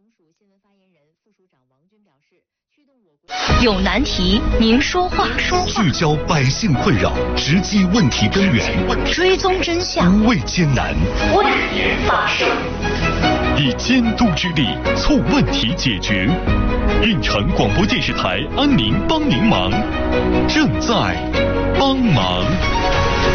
有难题您说话， 聚焦百姓困扰，直击问题根源， 追踪真相， 无畏艰难， 为民发声， 以监督之力促问题解决。运城广播电视台安宁帮您忙，正在帮忙。